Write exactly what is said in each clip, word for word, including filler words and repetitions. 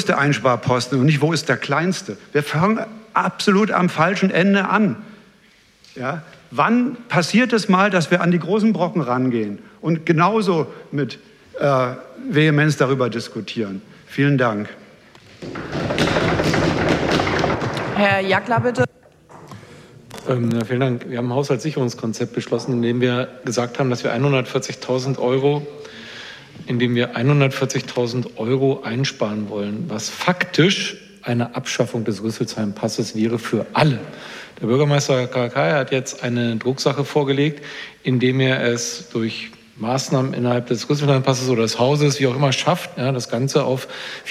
ist der Einsparposten und nicht, wo ist der kleinste. Wir fangen absolut am falschen Ende an. Ja? Wann passiert es mal, dass wir an die großen Brocken rangehen und genauso mit äh, Vehemenz darüber diskutieren? Vielen Dank. Herr Jackler, bitte. Ähm, ja, vielen Dank. Wir haben ein Haushaltssicherungskonzept beschlossen, in dem wir gesagt haben, dass wir hundertvierzigtausend Euro, in dem wir hundertvierzigtausend Euro einsparen wollen, was faktisch eine Abschaffung des Rüsselsheim-Passes wäre für alle. Der Bürgermeister Karakaya hat jetzt eine Drucksache vorgelegt, indem er es durch Maßnahmen innerhalb des Rüsselsheim-Passes oder des Hauses, wie auch immer, schafft, ja, das Ganze auf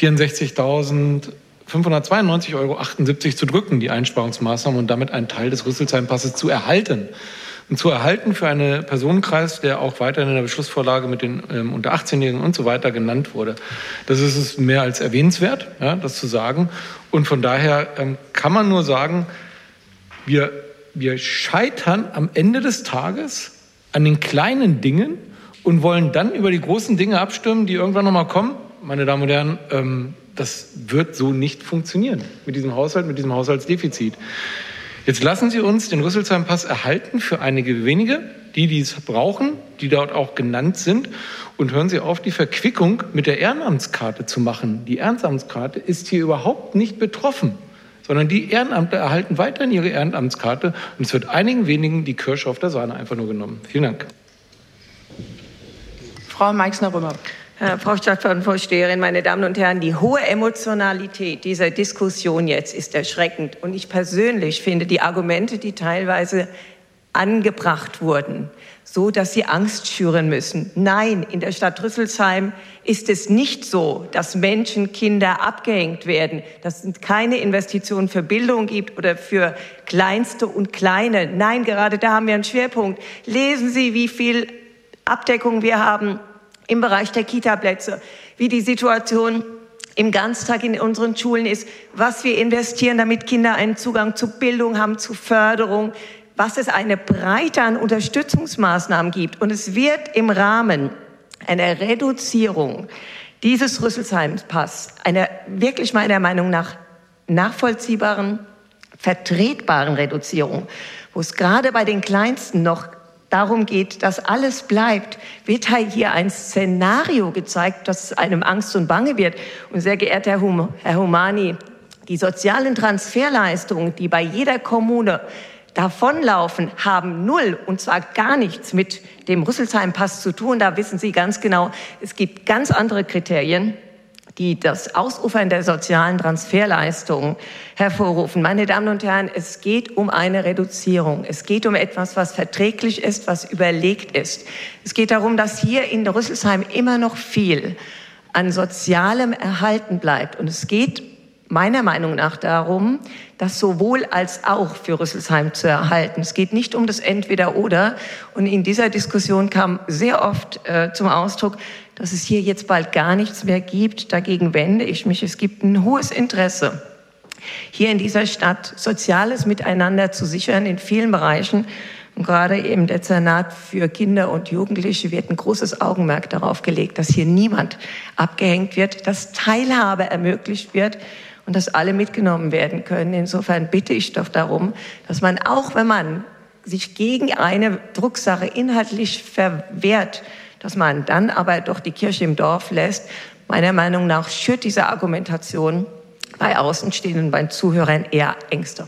vierundsechzigtausendfünfhundertzweiundneunzig Euro achtundsiebzig zu drücken, die Einsparungsmaßnahmen, und damit einen Teil des Rüsselsheim-Passes zu erhalten. Und zu erhalten für einen Personenkreis, der auch weiterhin in der Beschlussvorlage mit den ähm, unter achtzehnjährigen und so weiter genannt wurde. Das ist es mehr als erwähnenswert, ja, das zu sagen. Und von daher ähm, kann man nur sagen, wir, wir scheitern am Ende des Tages an den kleinen Dingen und wollen dann über die großen Dinge abstimmen, die irgendwann noch mal kommen. Meine Damen und Herren, ähm, das wird so nicht funktionieren mit diesem Haushalt, mit diesem Haushaltsdefizit. Jetzt lassen Sie uns den Rüsselsheim-Pass erhalten für einige wenige, die, die es brauchen, die dort auch genannt sind. Und hören Sie auf, die Verquickung mit der Ehrenamtskarte zu machen. Die Ehrenamtskarte ist hier überhaupt nicht betroffen, sondern die Ehrenamtler erhalten weiterhin ihre Ehrenamtskarte. Und es wird einigen wenigen die Kirsche auf der Sahne einfach nur genommen. Vielen Dank. Frau Meixner-Römer. Äh, Frau Stadtverordnetenvorsteherin, meine Damen und Herren, die hohe Emotionalität dieser Diskussion jetzt ist erschreckend. Und ich persönlich finde die Argumente, die teilweise angebracht wurden, so, dass sie Angst schüren müssen. Nein, in der Stadt Rüsselsheim ist es nicht so, dass Menschen, Kinder abgehängt werden, dass es keine Investitionen für Bildung gibt oder für Kleinste und Kleine. Nein, gerade da haben wir einen Schwerpunkt. Lesen Sie, wie viel Abdeckung wir haben im Bereich der Kita-Plätze, wie die Situation im Ganztag in unseren Schulen ist, was wir investieren, damit Kinder einen Zugang zu Bildung haben, zu Förderung, was es eine Breite an Unterstützungsmaßnahmen gibt. Und es wird im Rahmen einer Reduzierung dieses Rüsselsheim-Pass, einer wirklich meiner Meinung nach nachvollziehbaren, vertretbaren Reduzierung, wo es gerade bei den Kleinsten noch darum geht, dass alles bleibt, wird hier ein Szenario gezeigt, dass einem Angst und Bange wird. Und sehr geehrter Herr, hum Herr Humani, die sozialen Transferleistungen, die bei jeder Kommune davonlaufen, haben null und zwar gar nichts mit dem Rüsselsheim-Pass zu tun. Da wissen Sie ganz genau, es gibt ganz andere Kriterien, die das Ausufern der sozialen Transferleistungen hervorrufen. Meine Damen und Herren, es geht um eine Reduzierung. Es geht um etwas, was verträglich ist, was überlegt ist. Es geht darum, dass hier in Rüsselsheim immer noch viel an Sozialem erhalten bleibt. Und es geht meiner Meinung nach darum, das sowohl als auch für Rüsselsheim zu erhalten. Es geht nicht um das Entweder-Oder. Und in dieser Diskussion kam sehr oft äh, zum Ausdruck, dass es hier jetzt bald gar nichts mehr gibt. Dagegen wende ich mich. Es gibt ein hohes Interesse, hier in dieser Stadt soziales Miteinander zu sichern in vielen Bereichen. Und gerade eben der Dezernat für Kinder und Jugendliche wird ein großes Augenmerk darauf gelegt, dass hier niemand abgehängt wird, dass Teilhabe ermöglicht wird und dass alle mitgenommen werden können. Insofern bitte ich doch darum, dass man, auch wenn man sich gegen eine Drucksache inhaltlich verwehrt, dass man dann aber doch die Kirche im Dorf lässt. Meiner Meinung nach schürt diese Argumentation bei Außenstehenden, bei Zuhörern eher Ängste.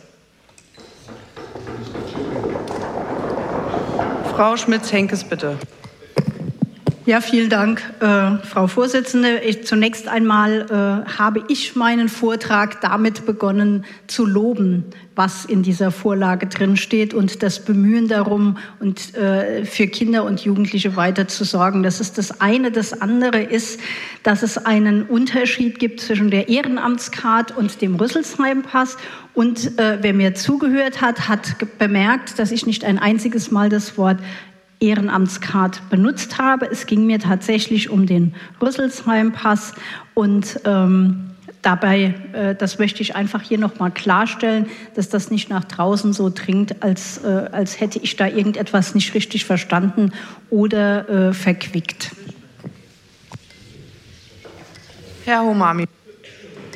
Frau Schmitz-Henkes, bitte. Ja, vielen Dank, äh, Frau Vorsitzende. Ich, zunächst einmal äh, habe ich meinen Vortrag damit begonnen zu loben, was in dieser Vorlage drinsteht und das Bemühen darum, und äh, für Kinder und Jugendliche weiter zu sorgen. Das ist das eine. Das andere ist, dass es einen Unterschied gibt zwischen der Ehrenamtskarte und dem Rüsselsheim-Pass. Und äh, wer mir zugehört hat, hat bemerkt, dass ich nicht ein einziges Mal das Wort Ehrenamtskarte benutzt habe. Es ging mir tatsächlich um den Rüsselsheim-Pass und ähm, dabei, äh, das möchte ich einfach hier nochmal klarstellen, dass das nicht nach draußen so dringt, als, äh, als hätte ich da irgendetwas nicht richtig verstanden oder äh, verquickt. Herr Humami.